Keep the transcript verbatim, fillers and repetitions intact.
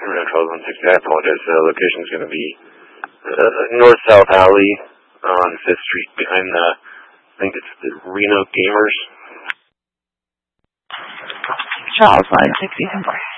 Terminal twelve one sixty. I apologize. The uh, location is going to be uh, North-South Alley on fifth Street behind the, I think it's the Reno Gamers. Charles, line sixty-four.